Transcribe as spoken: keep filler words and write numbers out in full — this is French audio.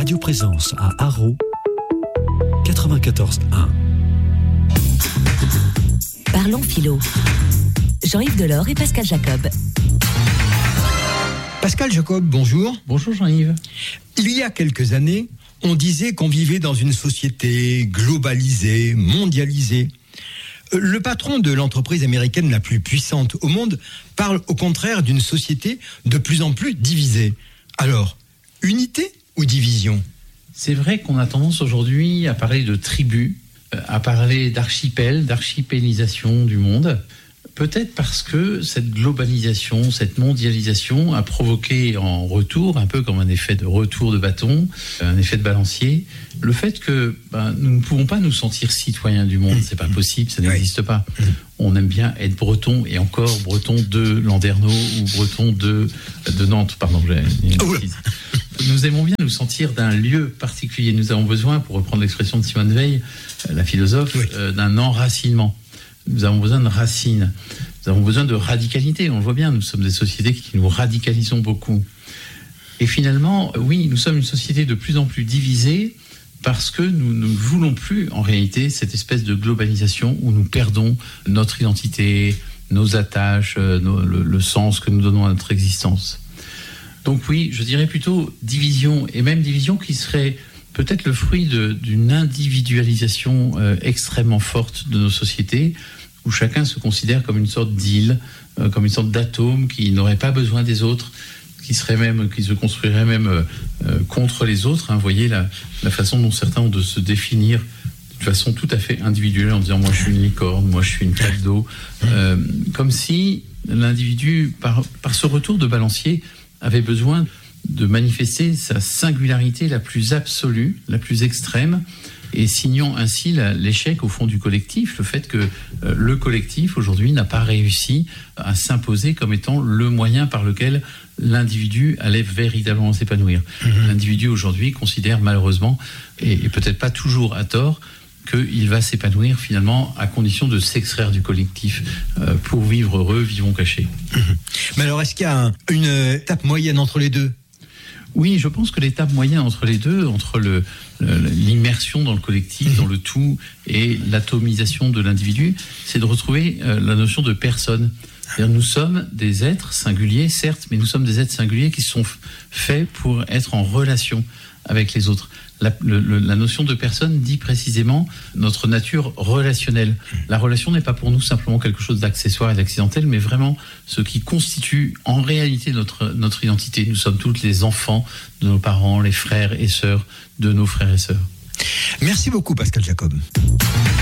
Radio Présence à Haro, quatre-vingt-quatorze un. Parlons philo. Jean-Yves Delors et Pascal Jacob. Pascal Jacob, bonjour. Bonjour Jean-Yves. Il y a quelques années, on disait qu'on vivait dans une société globalisée, mondialisée. Le patron de l'entreprise américaine la plus puissante au monde parle au contraire d'une société de plus en plus divisée. Alors, unité ou division ? C'est vrai qu'on a tendance aujourd'hui à parler de tribus, à parler d'archipels, d'archipélisation du monde. Peut-être parce que cette globalisation, cette mondialisation a provoqué en retour, un peu comme un effet de retour de bâton, un effet de balancier, le fait que ben, nous ne pouvons pas nous sentir citoyens du monde. C'est pas possible, ça n'existe pas. On aime bien être breton, et encore breton de Landerneau ou breton de, de Nantes. Pardon, j'ai une bêtise. Nous aimons bien nous sentir d'un lieu particulier. Nous avons besoin, pour reprendre l'expression de Simone Veil, la philosophe, oui. euh, d'un enracinement. Nous avons besoin de racines. Nous avons besoin de radicalité. On le voit bien, nous sommes des sociétés qui nous radicalisons beaucoup. Et finalement, oui, nous sommes une société de plus en plus divisée parce que nous ne voulons plus, en réalité, cette espèce de globalisation où nous perdons notre identité, nos attaches, nos, le, le sens que nous donnons à notre existence. Donc oui, je dirais plutôt division, et même division qui serait peut-être le fruit de, d'une individualisation euh, extrêmement forte de nos sociétés, où chacun se considère comme une sorte d'île, euh, comme une sorte d'atome qui n'aurait pas besoin des autres, qui serait même, qui se construirait même euh, euh, contre les autres. Hein. Vous voyez la, la façon dont certains ont de se définir de façon tout à fait individuelle, en disant moi je suis une licorne, moi je suis une flaque d'eau, euh, comme si l'individu, par, par ce retour de balancier, avait besoin de manifester sa singularité la plus absolue, la plus extrême, et signant ainsi la, l'échec au fond du collectif, le fait que euh, le collectif aujourd'hui n'a pas réussi à s'imposer comme étant le moyen par lequel l'individu allait véritablement s'épanouir. Mmh. L'individu aujourd'hui considère malheureusement, et, et peut-être pas toujours à tort, qu'il va s'épanouir finalement à condition de s'extraire du collectif. Euh, pour vivre heureux, vivons cachés. Mmh. Mais alors, est-ce qu'il y a un, une étape moyenne entre les deux ? Oui, je pense que l'étape moyenne entre les deux, entre le, le, l'immersion dans le collectif, mmh. dans le tout, et l'atomisation de l'individu, c'est de retrouver euh, la notion de personne. C'est-à-dire, nous sommes des êtres singuliers, certes, mais nous sommes des êtres singuliers qui sont f- faits pour être en relation avec les autres. La, le, le, la notion de personne dit précisément notre nature relationnelle. La relation n'est pas pour nous simplement quelque chose d'accessoire et d'accidentel, mais vraiment ce qui constitue en réalité notre, notre identité. Nous sommes tous les enfants de nos parents, les frères et sœurs de nos frères et sœurs. Merci beaucoup Pascal Jacob.